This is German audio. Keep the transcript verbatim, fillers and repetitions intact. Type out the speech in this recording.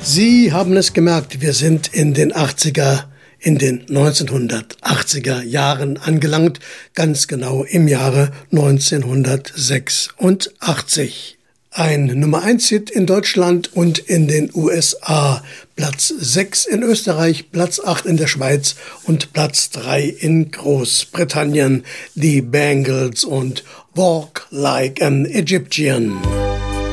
Sie haben es gemerkt, wir sind in den achtziger, in den neunzehnhundertachtziger Jahren angelangt, ganz genau im Jahre neunzehnhundertsechsundachtzig. Ein Nummer eins Hit in Deutschland und in den U S A, Platz sechs in Österreich, Platz acht in der Schweiz und Platz drei in Großbritannien, die Bangles und Walk Like an Egyptian.